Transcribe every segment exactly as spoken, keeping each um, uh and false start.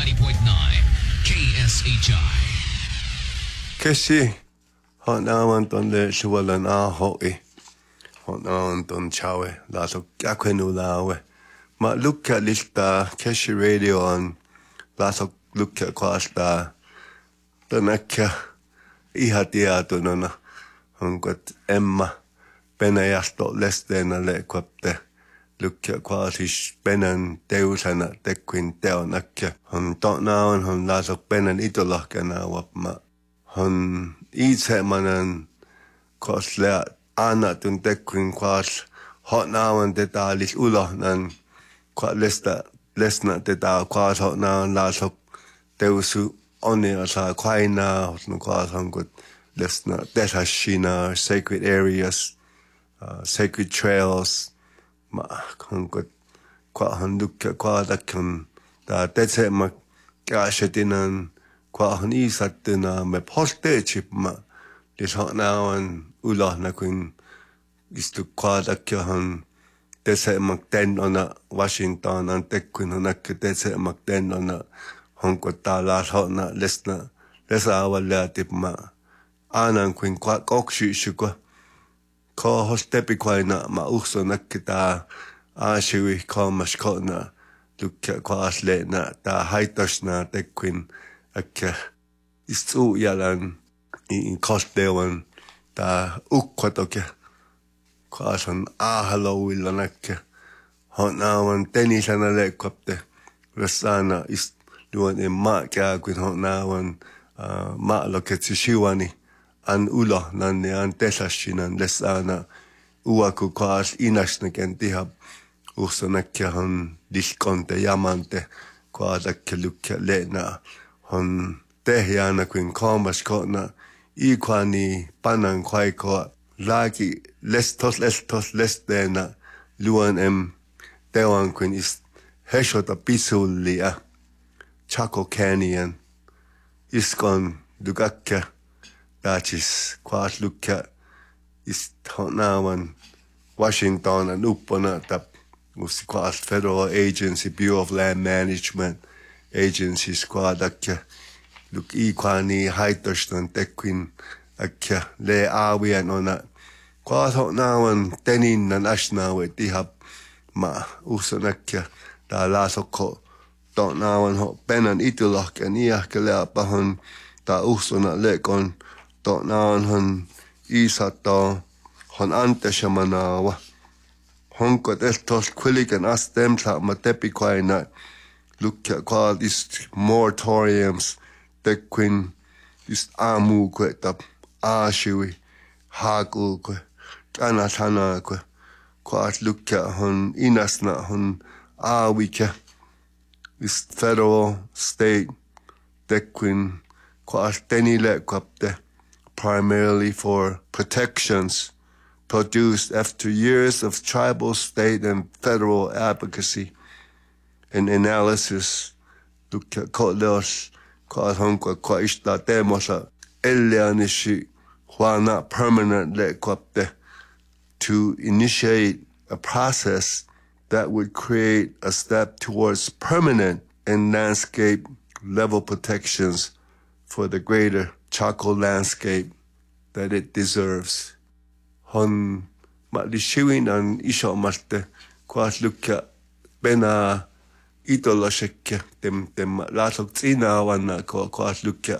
ninety point nine K S H I. Keshi, hot now and on the Shualan ah hoi. Hot now and on Chawe, Lato Aquenulawe. Ma look at Lista, Keshi radio on Lato look at Quasta. Donaka Ihatia Donona. Hungot Emma Benayasto less than a lequapte. Look at qualities Benan Deusana Dequin Deonaka. Hun don't know and hun Lato Benan Idolok and our ma. Hun Eatemanan Cos Lea Anna Dun Dequin Quas Hot now and the Dalis Ulohnan Quat Lesta Lesna the Da Quas Hot now and Lato Deusu Only as a Quina Hosno Quas Hungut Lesna Detashina sacred areas, uh, sacred trails. Ma Hungut Quat Hunduka Quadakan da Detema Gashetinan. Qua han isat dina med postechip ma this hot now and ulah na kun is to qua da kya han dese mak den on Washington and tek kun han ak dese mak den on hong ko ta la hot na lesna lesa wala tip ma anan kun qua kok shu shu ko ko hostepi qua na ma uso nak ta a shui ko mas ko na lukka qua asle na ta haitos na tek kun Akka istu yalan in kostewan ta ukkotoke kaasan ahalouillanakka honawan tenisana lekkopte rasana ist duan en maakia kuin honawan maaloketsishiwani an ulo nanne an tesashinan lesana uaku kaas inasnaken tihab uhsanakka han diskonte jamante kaadakke lukka lena Hon tehjana kuin kaamas kona ikwani panan kwaiko laki lestos lestos lestena luan em tewan kuin is heshota pisullia Chaco Canyon iskon dugakka dachis kwaas lukka is honawan Washington and uppona tap usi kwaas Federal Agency Bureau of Land Management agency squad akka look equani haitostan tequin akka le awian ona quad hot now and tenin and ashna with the ma usanakka da lasoko don't now and hot ben and itulok and iakale bahon da usona lekon don't now and hun isata hon ante shamanawa honko estos quilik and astem sa matepi quaina Look at all these moratoriums that queen this amu quet up ashui hagul que anatana que quite look at hun inasna hun awika this federal state that queen quite teni let quapte primarily for protections produced after years of tribal, state, and federal advocacy. And analysis look at Kotlos, Kwathonka, Kwaishta, Demosa, Elianishi, Juana permanent let quapte to initiate a process that would create a step towards permanent and landscape level protections for the greater Chaco landscape that it deserves. Hon Matlishiwin and Isha Maste, Quas Luka, Bena. Itola shekke tem tem latok tina wana ko ko aslukya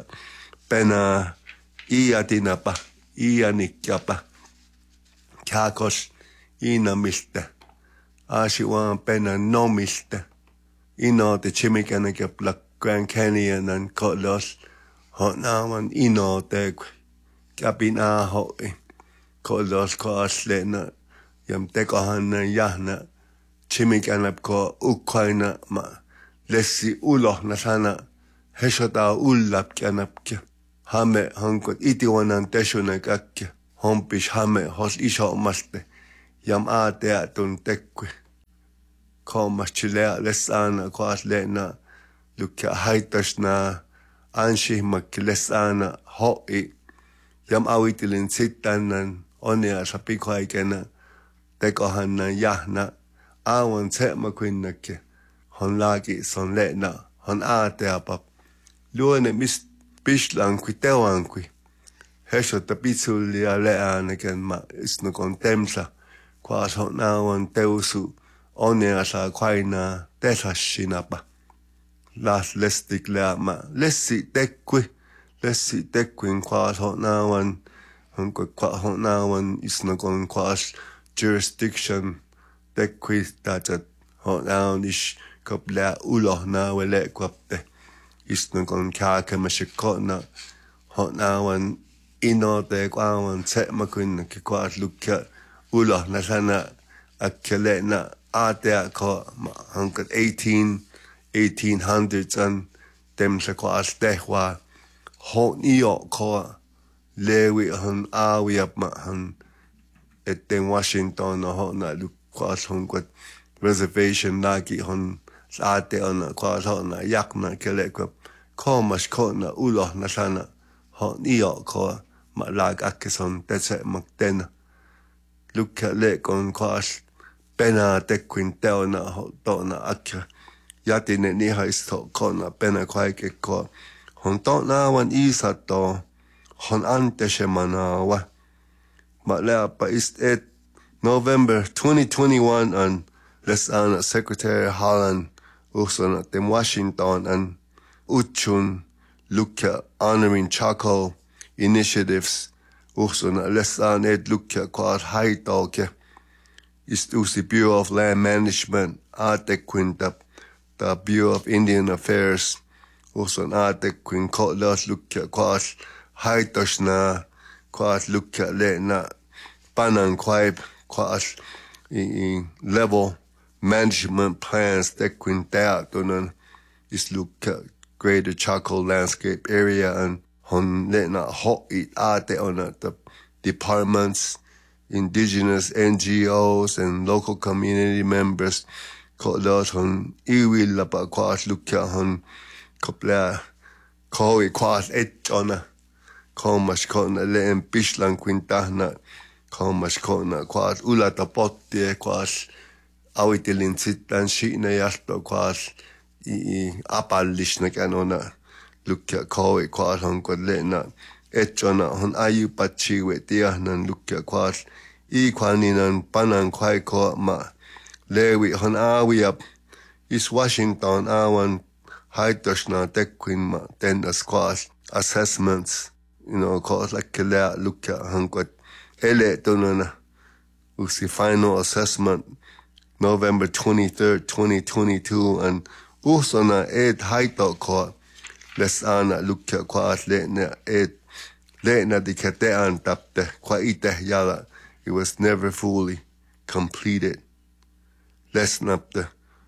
pena iatina pa ianikya pa kakos ina miste asiwan pena no miste ino te chimikana ke plak Grand Canyon and Kotlos hot naman ino te kapina ho Kotlos ko aslena yam tekahan na yahna Chimikanap ko Ukraina ma lesi uloh na sana heshota ullap kanap kya hame hankot itiwanan tesho na kakya hompish hame hos isha umaste yam ate atun tekwe ko mas chilea lesana ko aslena lukya haitash na anshih mak lesana hoi yam awitilin sitanan onia sapiko aikena tekohan na yahna Awan te makwin nake hon lagi son le na hon aateapap. Luone mis pishlankui tewankui. Hesota pitsulia leaanaken ma isno kon temsa. Quas hon nawan teusu oneasa quaina tesassinapa. Las lestik lea ma lessi tekui. Lessi tekuin quas hon nawan hon qua hon nawan isno kon quas jurisdiction tekui tatat hon nawan ish koplea ulo na wele kwapte. Isno kon kaka mashikona hon nawan ino te kwawan se makun ki quas lukka ulo na sana akkele na atea ko hankat eighteen eighteen hundreds and dem sa quas tehwa hon iyo ko lewi hon awi up ma hon et den Washington no hon na quas hon quat reservation nagi hon ate on quas hon na yakna kele ko ko mas ko na ulo na sana hon iyo ko ma lag akison tetse makten lukka le kon quas pena te quintona dona akka yatine ni haisto kona pena kwaike ko hon tona wan isato hon ante shemanawa ma le pa ist et November twenty twenty-one and les ana Secretary Holland also at dem Washington and uchun lukka honoring Chaco initiatives also les ana et lukka quad high talke is the Bureau of Land Management, Ate Quintap, the Bureau of Indian Affairs, also an Ate Quint, Kotlas Lukka, Quas, Haitoshna, Quas Lukka, Letna, Panan Quaip, Quas, level management plans, the Quintat, is Lukka, Greater Chaco Landscape Area, and Hon Letna Hot It Ate on the departments. Indigenous N G Os and local community members kolos hon iwil la pa quas lukka hon kopla koi quas et ona komas kona leen pislan quintahna komas kona quas ulata potti quas awitilin sitan shina yasto quas i apallishna kanona lukka koi quas hon kodlena etchona hon ayu pachiwe tiahnan lukka quas i kwaninan panan kwai ko ma lewi hon awi up is Washington awan haitoshna tekwin ma ten squash assessments you know cause like kela lukka hon kwat ele tonana usi final assessment November twenty-third twenty twenty-two and also na ed haito ko les ana lukka quas letna ed letna dikate an tapte kwa ite yala. It was never fully completed. Lesson up the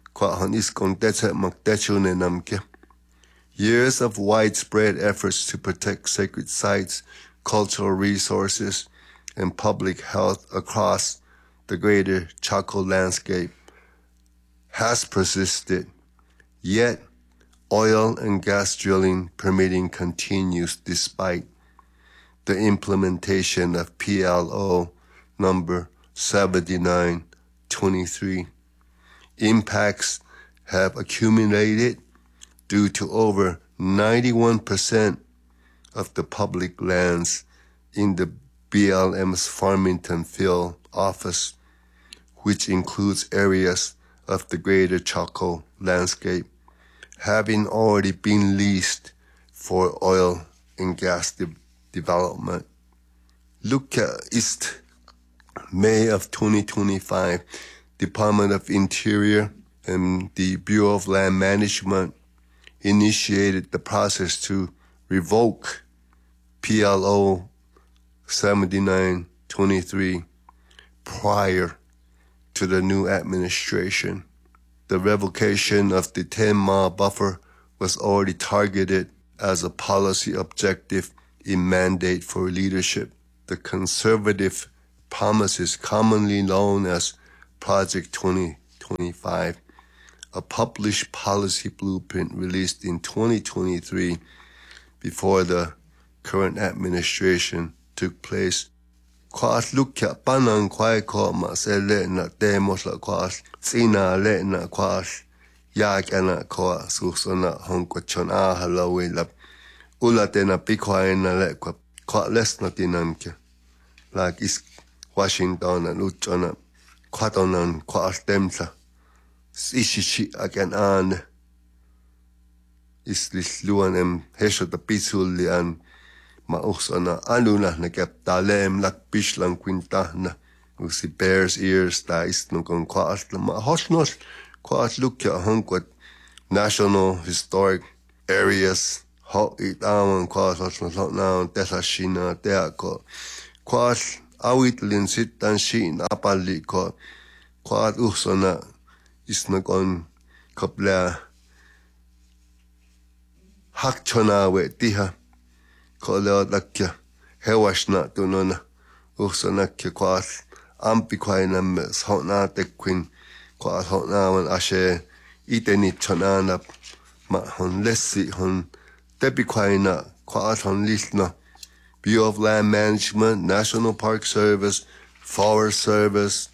years of widespread efforts to protect sacred sites, cultural resources, and public health across the greater Chaco landscape has persisted, yet oil and gas drilling permitting continues despite the implementation of P L O number seventy-nine twenty-three. Impacts have accumulated due to over ninety-one percent of the public lands in the B L M's Farmington Field office, which includes areas of the greater Chaco landscape, having already been leased for oil and gas de- development. Look at East May of twenty twenty-five, Department of Interior and the Bureau of Land Management initiated the process to revoke P L O seventy-nine twenty-three prior to the new administration. The revocation of the ten-mile buffer was already targeted as a policy objective in mandate for leadership. The conservative promises commonly known as Project twenty twenty-five, a published policy blueprint released in twenty twenty-three before the current administration took place. Quas lukya panang quai ko ma se le na demos la quas sina le na quas yaakana koa suusona honko chon a halawi lap ulatena pikwaina le kwa kwa lesna tinanke like is Washington and uchona kwatonan kwa altemsa ishishi again an is this luanem hesho the pisulli an ma usona aluna na kep talem lak bishlan quintana usi bears ears da ist no kon kwa altla ma hosnos kwa lukya honkot national historic areas ho it aman kwa hosnos na tesa shina te ko kwa awitlin sitan shin apalli ko kwa usona isna kon kopla hakchona we tiha ko leo dakya hewashna tunona usona ke kwa ampi kwaina mes hona te queen kwa hona man ashe iteni chonana ma hon lessi hon tepi kwaina kwa hon lisna Bureau of Land Management, National Park Service, Forest Service,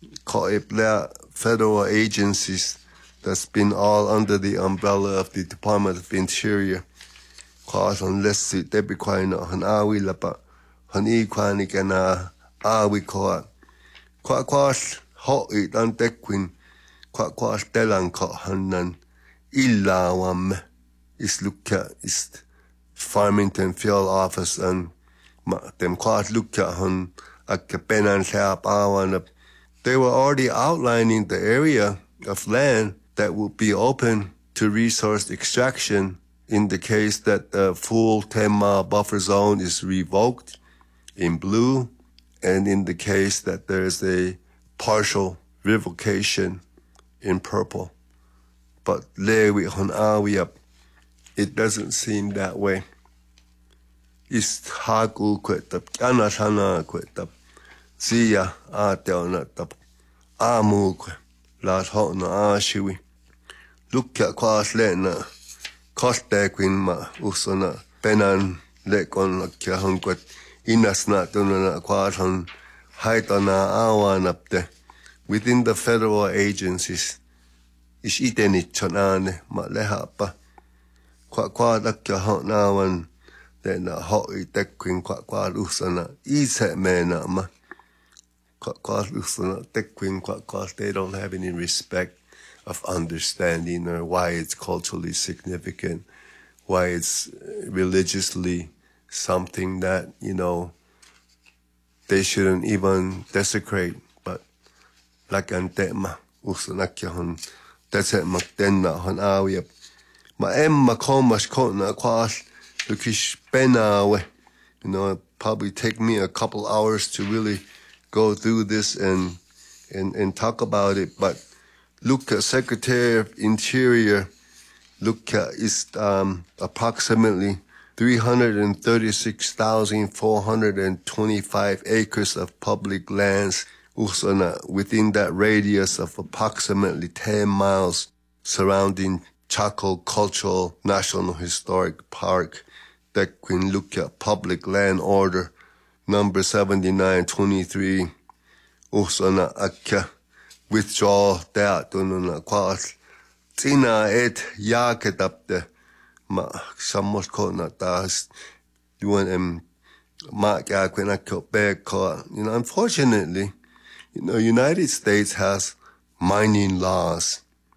federal agencies that's been all under the umbrella of the Department of Interior. Kwa hon lessi tepi kwaina hon awi lapa hon i kwani kana awi kwa kwa kwa ho it an tequin kwa kwa telan ko hanan illa wam is lukka is Farmington Field Office and ma dem kwa lukka hon akapenan sa pawan. They were already outlining the area of land that would be open to resource extraction in the case that the full ten mile buffer zone is revoked in blue, and in the case that there is a partial revocation in purple. But lewi hon awi up, it doesn't seem that way. Is haku kwetap, anasana kwetap, siya ateona tap, amu kwe, las hona ashiwi. Lukya kwas lena, koste kwin ma usona, penan lekon lakya hon kwet, inasna tunana kwas hon, haitana awanapte. Within the federal agencies, is itenit chonane ma lehapa. Kwa kwa dakya honawan, then a hot tequin kwa kwa lusana, ise mena ma. Kwa kwa lusana, tequin kwa kwa, they don't have any respect of understanding or why it's culturally significant, why it's religiously something that, you know, they shouldn't even desecrate. Lakante ma usanakya hon that's ma tenna hon awi ma emma komas kona kwas lukish penawe. You know, it probably take me a couple hours to really go through this and and and talk about it. But look at Secretary of Interior, look at is um approximately three hundred thirty-six thousand four hundred twenty-five acres of public lands within that radius of approximately ten miles surrounding Chaco Cultural National Historic Park, that can look at Public Land Order number seventy-nine twenty-three, usana akka withdraw that ununa kwas tina et yaketapte ma samos kona tas doing em ma yakena ko. You know, unfortunately, you know, United States has mining laws,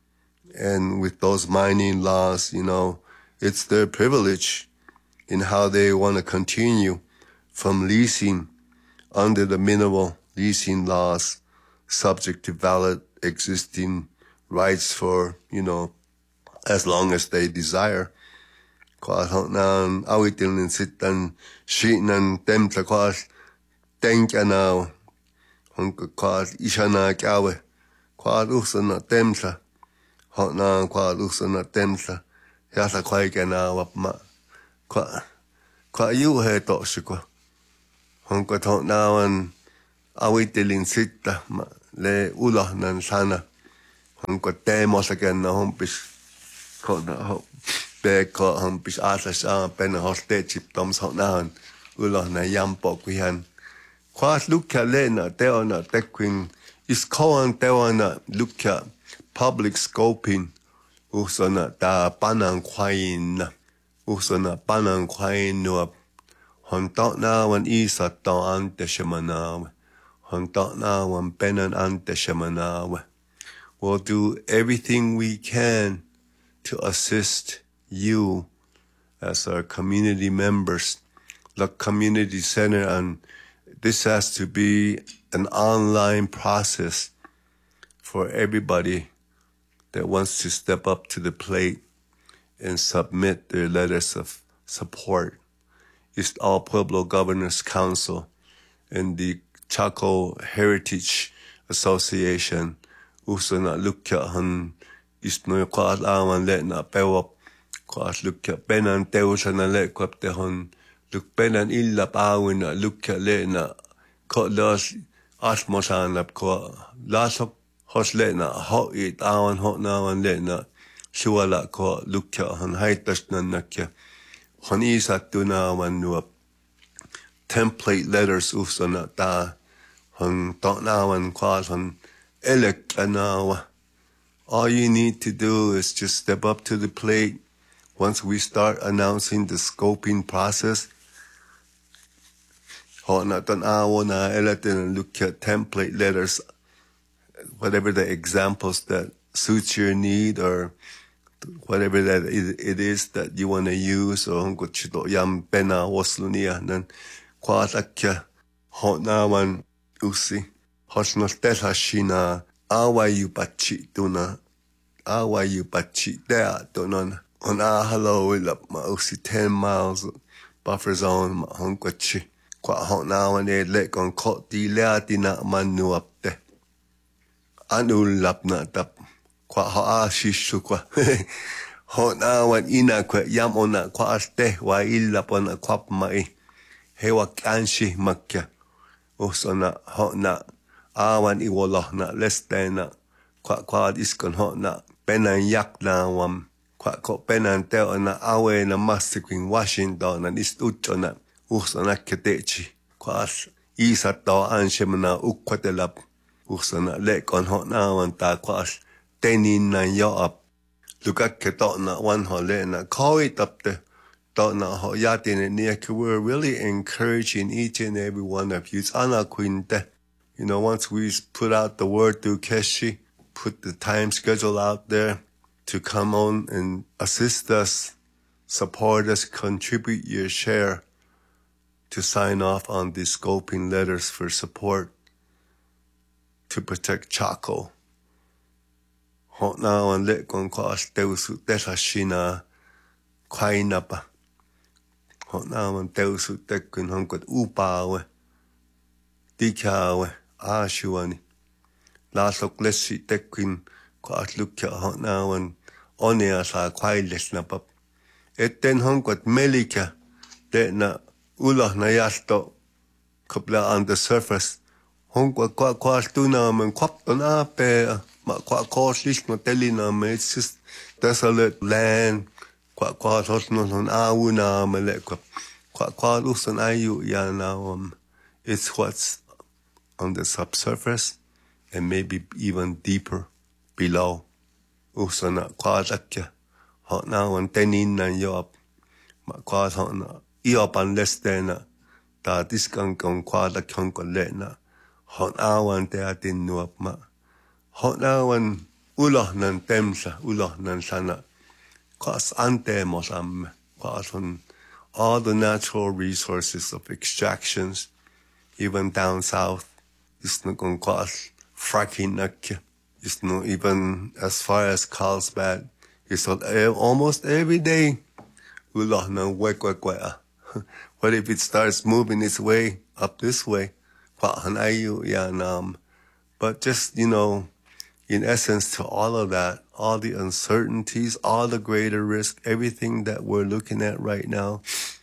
and with those mining laws, you know, it's their privilege in how they want to continue from leasing under the mineral leasing laws, subject to valid existing rights for, you know, as long as they desire. Kwa nan awitin sitan shinan temta kwas tenka now. Hunka kwas ishana kawe kwa usana temsa hot na kwa usana temsa yasa kwa ikena wapma kwa kwa yu he to shikwa hunka to nawan awitilin sita ma le ulah nan sana hunka temo saken na humpis ko na ho be ko humpis asa sa pen hoste chip toms hot nawan ulah na yampo kuhan. Kwas lukya lena teona tequin is koan teona lukya public scoping Usana ta panang kwain na. Usana panang kwain nuap. Hontok na wan isa ta ante shamanawe. Hontok na wan penan ante shamanawe. We'll do everything we can to assist you as our community members. The community center, and this has to be an online process for everybody that wants to step up to the plate and submit their letters of support. East All Pueblo Governors Council and the Chaco Heritage Association uso na lukya han isno kwa awan le na pewap kwa lukya penan teusa na le kwa te hon luk penan illa pawin na lukya le na ko las asmosan lap ko lasok hos le na ho it awan ho na awan le na suwala ko lukya han haitas na nakya hon isa tu na awan nuap template letters uso na ta hon to na awan kwa hon elek anawa. All you need to do is just step up to the plate. Once we start announcing the scoping process, ho na ton awo na elatin look at template letters, whatever the examples that suits your need or whatever that it is that you want to use. Or hong chito yam pena waslunia nan kwa takya ho na wan usi. Hosnos telhashina awa yu pachi tuna awa yu pachi dea tunon on a hello ilap ma usi ten miles buffer zone ma honkwachi kwa hon na wan e lek on kot di leati na manu up te anu lap na tap kwa ha a shishu kwa hon na wan ina kwa yam ona kwa aste wa illa pona kwap mai hewa kanshi makya usona hon na awan iwoloh na leste na kwa kwa iskon ho na penan yak na wam kwa ko penan teo na awe na mastikwing Washington na istucho na uso na ketechi kwa isa to anshem na ukwatelap uso na lekon ho na wan ta kwa tenin na yo up lukak keto na wan ho le na koi tapte to na ho yatin ni we're really encouraging each and every one of you. It's ana quinte. You know, once we put out the word through Keshi, put the time schedule out there to come on and assist us, support us, contribute your share to sign off on these scoping letters for support to protect Chaco. Hot now and let con cost teusu tesashina kwainapa. Hot now and teusu tekun hunkot upawe. Dikawe. Ashuani. Lasok lesi tekin kwa atlukya honawan onea sa kwailes na pap. Etten hongkwat melika de na ulah na yasto kupla on the surface. Hongkwat kwa kwa stuna man kwapton ape ma kwa kwa slish no telina me. It's just desolate land. Kwa kwa sosno son awuna mele kwa kwa kwa luson ayu ya na um. It's what's on the subsurface and maybe even deeper below. Usana quadakya. Hot now and tenin na yop. Ma quad hona. Iop unless then ta diskan con quadak honcolena. Hot now and teatin nuop ma. Hot now and ulah nan temsa, ulah nan sana. Quas ante mosam. Quas on all the natural resources of extractions, even down south. It's not going to cost fracking. It's not even as far as Carlsbad. It's not almost every day. What if it starts moving its way up this way? But just, you know, in essence to all of that, all the uncertainties, all the greater risk, everything that we're looking at right now,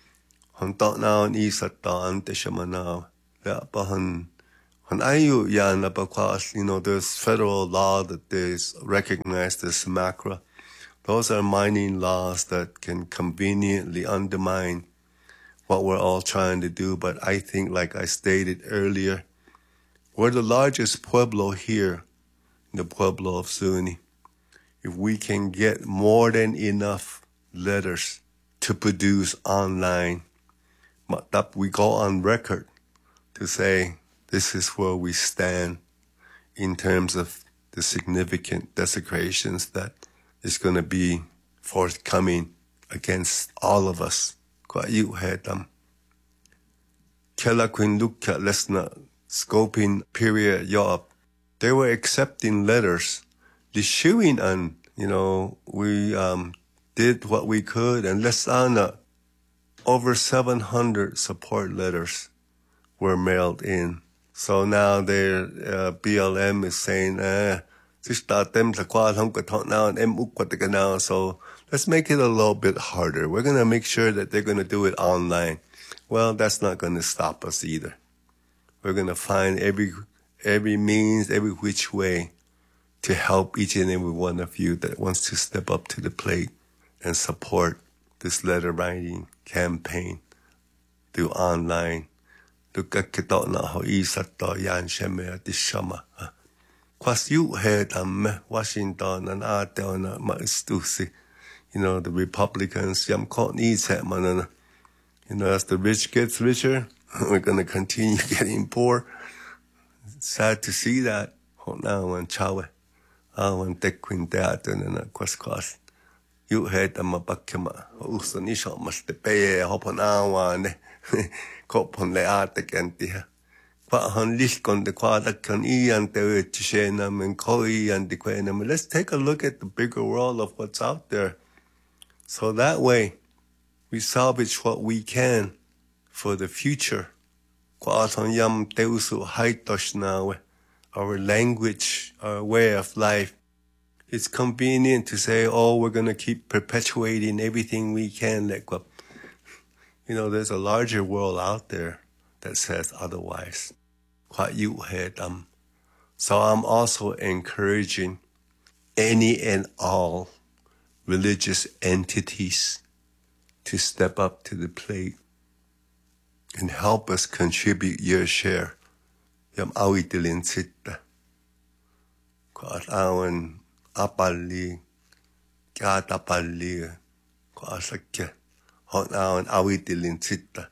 you know, there's federal law that is recognized as SMACRA. Those are mining laws that can conveniently undermine what we're all trying to do. But I think, like I stated earlier, we're the largest pueblo here, the Pueblo of Zuni. if we can get more than enough letters to produce online, we go on record to say this is where we stand in terms of the significant desecrations that is going to be forthcoming against all of us. Kwa yu hedam. Kela Queen Luka lesna scoping period yob. They were accepting letters. The shooing and, you know, we um, did what we could, and lesana over seven hundred support letters were mailed in. So now their uh, B L M is saying, eh, so let's make it a little bit harder. We're going to make sure that they're going to do it online. Well, that's not going to stop us either. We're going to find every every means, every which way to help each and every one of you that wants to step up to the plate and support this letter writing campaign through online. Look at Kitona ho isato yan sheme at shama. Kwas you head am Washington and Ateona maistusi. You know, the Republicans, yam caught needs het manana. You know, as the rich gets richer, we're gonna continue getting poor. It's sad to see that. Ho na wan chawe. Ah wan tekwin teatun and kwas kwas. You head am bakema. Uso nisho mas te peye hopon awan. Kopon le ate kentiha. Let's take a look at the bigger world of what's out there. So that way, we salvage what we can for the future. Our language, our way of life. It's convenient to say, oh, we're going to keep perpetuating everything we can. You know, there's a larger world out there that says otherwise. So I'm also encouraging any and all religious entities to step up to the plate and help us contribute your share. Yam awitilin sitta. Kwaat awan apali, kiatapali, kwaasakya, hon awan awitilin sitta.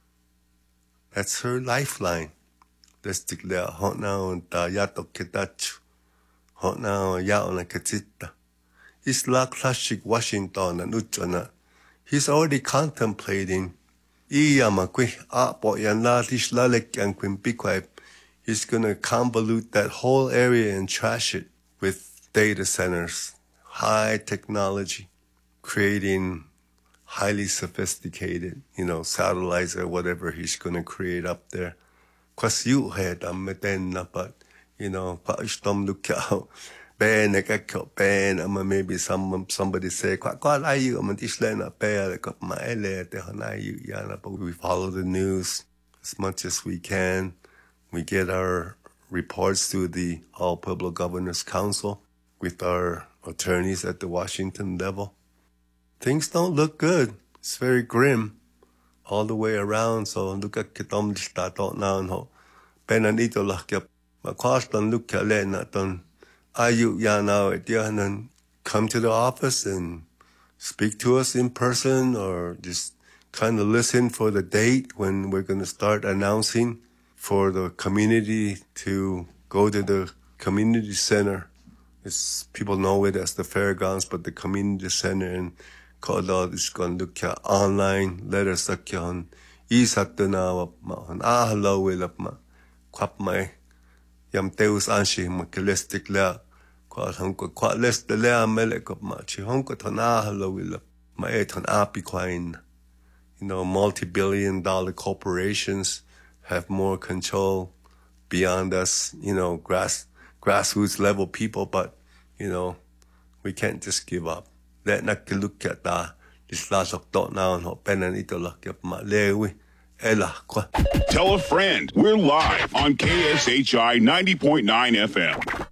That's her lifeline. Let's declare hot now and yato ketachu. Hot now yaona ketita. He's like classic Washington and Uchana. He's already contemplating. Iyamakwi apo yanla tish lalek and quimpikwe. He's gonna convolute that whole area and trash it with data centers, high technology, creating highly sophisticated, you know, satellites or whatever he's gonna create up there. Cause you had a metenna, but you know, paishtom look out. Ben a ben, ama maybe some somebody say, quite are you? I'm a bear, got my ele, but we follow the news as much as we can. We get our reports through the All Pueblo Governors Council with our attorneys at the Washington level. Things don't look good. It's very grim all the way around. So look at kitom stato now no. Benanito lakya makwastan look kale naton ayu ya now etianan come to the office and speak to us in person or just kind of listen for the date when we're going to start announcing for the community to go to the community center. It's people know it as the fairgrounds, but the community center and Kodod is going to look at online letters that can isat na ma on ah hello will up ma kwap mai yam teus anshi ma kelestik la kwa hong ko kwa lest the la mele kop ma chi hong ko tona hello will up ma et on api quine. You know, multi-billion dollar corporations have more control beyond us, you know, grass grassroots level people, but you know, we can't just give up. Let nak look at that. This last of now and hope and ito look up my lewi. Ella. Tell a friend. We're live on K S H I ninety point nine F M.